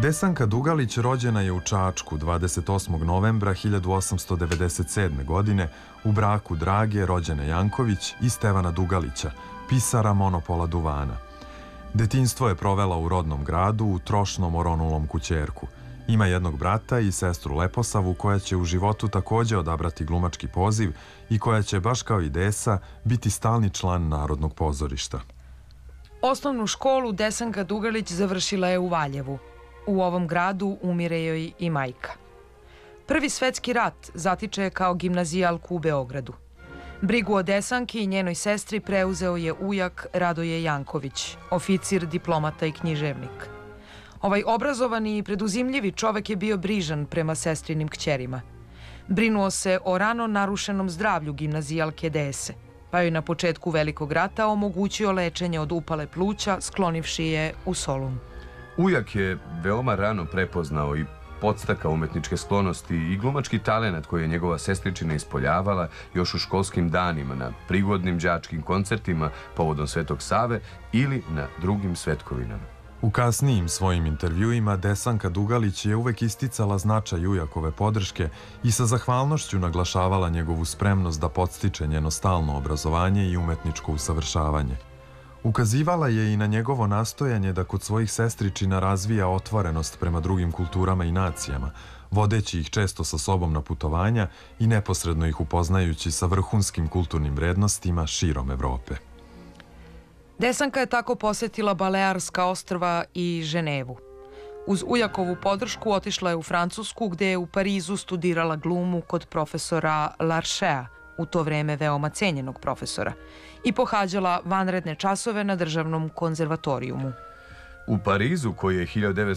Desanka Dugalić rođena je u Čačku 28. novembra 1897. godine u braku Drage, rođene Janković, i Stevana Dugalića, pisara monopola duvana. Detinjstvo je provela u rodnom gradu u trošnom oronulom kućerku. Ima jednog brata i sestru Leposavu koja će u životu takođe odabrati glumački poziv i koja će, baš kao i Desa, biti stalni član Narodnog pozorišta. Osnovnu školu Desanka Dugalić završila je u Valjevu. U ovom gradu umire joj i majka. Prvi svetski rat zatiče je kao gimnazijalku u Beogradu. Brigu o Desanki i njenoj sestri preuzeo je ujak Radoje Janković, oficir, diplomata i književnik. Ovaj obrazovani i preduzimljivi čovek je bio brižan prema sestrinim kćerima. Brinuo se o rano narušenom zdravlju gimnazijalke Dese, pa joj na početku Velikog rata omogućio lečenje od upale pluća, sklonivši je u Solun. Ujak je veoma rano prepoznao i podstakao umetničke sklonosti i glumački talenat koji je njegova sestričina ispoljavala još u školskim danima na prigodnim đačkim koncertima povodom Svetog Save ili na drugim svetkovinama. U kasnijim svojim intervjuima Desanka Dugalić je uvek isticala značaj ujakove podrške i sa zahvalnošću naglašavala njegovu spremnost da podstiče njeno stalno obrazovanje i umetničko usavršavanje. Ukazivala je i na njegovo nastojanje da kod svojih sestričina razvija otvorenost prema drugim kulturama i nacijama, vodeći ih često sa sobom na putovanja i neposredno ih upoznajući sa vrhunskim kulturnim vrednostima širom Evrope. Desanka je tako posetila Balearska ostrva i Ženevu. Uz ujakovu podršku otišla je u Francusku, gde je u Parizu studirala glumu kod profesora Larchea, u to vreme veoma cenjenog profesora, i pohađala vanredne časove na Državnom konzervatorijumu. U Parizu, koji je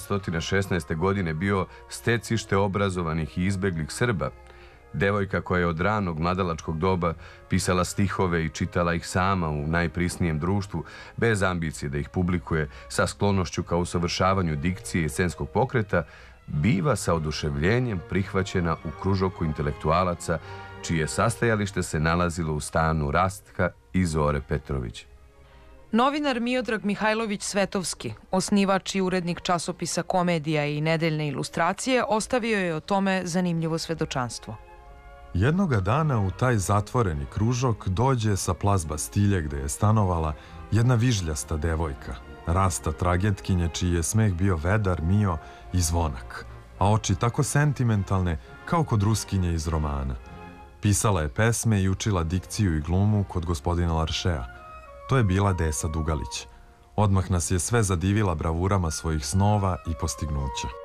1916. godine bio stecište obrazovanih i izbeglih Srba, devojka koja je od ranog mladalačkog doba pisala stihove i čitala ih sama u najprisnijem društvu, bez ambicije da ih publikuje, sa sklonošću ka usavršavanju dikcije i scenskog pokreta, biva sa oduševljenjem prihvaćena u kružoku intelektualaca, čije sastajalište se nalazilo u stanu Rastka i Zore Petrović. Novinar Miodrag Mihajlović Svetovski, osnivač i urednik časopisa Komedija i Nedeljne ilustracije, ostavio je o tome zanimljivo svedočanstvo. Jednoga dana u taj zatvoreni kružok dođe sa Plas Bastilje, gde je stanovala, jedna vižljasta devojka, rasta tragetkinje čiji je smeh bio vedar, mio i zvonak, a oči tako sentimentalne kao kod Ruskinje iz romana. Pisala je pesme i učila dikciju i glumu kod gospodina Larchea. To je bila Desa Dugalić. Odmah nas je sve zadivila bravurama svojih snova i postignuća.